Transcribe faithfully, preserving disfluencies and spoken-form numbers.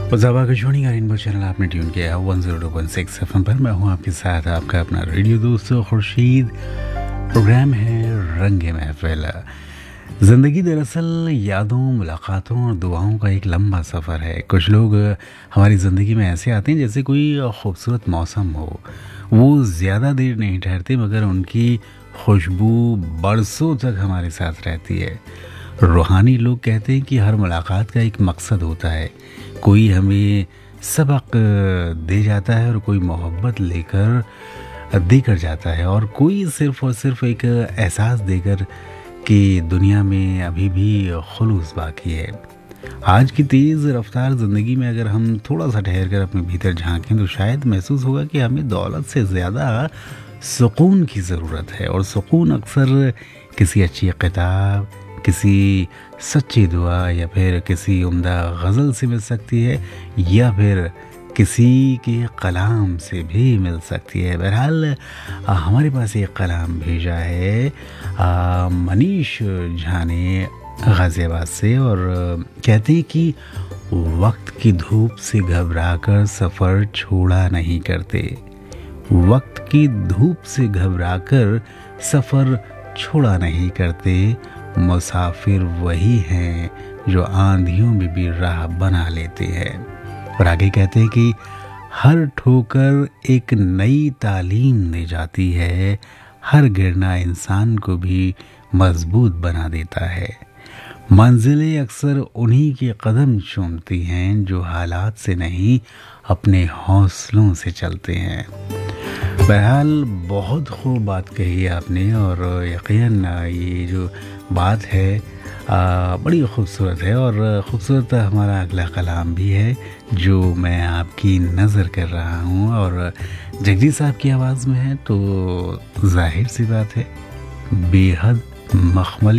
पजावा का जोड़ी का रेनबो चैनल आपने ट्यून किया है one zero two point six F M पर। मैं हूं आपके साथ आपका अपना रेडियो दोस्त खुर्शीद। प्रोग्राम है रंगे महफिल। ज़िंदगी दरअसल यादों, मुलाकातों और दुआओं का एक लंबा सफ़र है। कुछ लोग हमारी ज़िंदगी में ऐसे आते हैं जैसे कोई खूबसूरत मौसम हो। वो ज़्यादा देर नहीं ठहरते मगर उनकी खुशबू बरसों तक हमारे साथ रहती है। रूहानी लोग कहते हैं कि हर मुलाकात का एक मकसद होता है। कोई हमें सबक दे जाता है और कोई मोहब्बत लेकर देकर जाता है और कोई सिर्फ़ और सिर्फ एक एहसास देकर कि दुनिया में अभी भी खुलूस बाकी है। आज की तेज़ रफ्तार ज़िंदगी में अगर हम थोड़ा सा ठहर कर अपने भीतर झांकें तो शायद महसूस होगा कि हमें दौलत से ज़्यादा सुकून की ज़रूरत है। और सुकून अक्सर किसी अच्छी किताब, किसी सच्ची दुआ या फिर किसी उम्दा गज़ल से मिल सकती है या फिर किसी के कलाम से भी मिल सकती है। बहरहाल हमारे पास एक कलाम भेजा है आ, मनीष झा ने गाज़ियाबाद से और कहते हैं कि वक्त की धूप से घबराकर सफ़र छोड़ा नहीं करते। वक्त की धूप से घबराकर सफ़र छोड़ा नहीं करते। मुसाफिर वही हैं जो आंधियों में भी राह बना लेते हैं। और आगे कहते हैं कि हर ठोकर एक नई तालीम दे जाती है। हर गिरना इंसान को भी मजबूत बना देता है। मंजिलें अक्सर उन्हीं के कदम चूमती हैं जो हालात से नहीं अपने हौसलों से चलते हैं। बहरहाल बहुत खूब बात कही है आपने और यकीनन ये जो बात है आ, बड़ी खूबसूरत है। और ख़ूबसूरत हमारा अगला कलाम भी है जो मैं आपकी नज़र कर रहा हूँ और जगजीत साहब की आवाज़ में है तो जाहिर सी बात है बेहद मखमली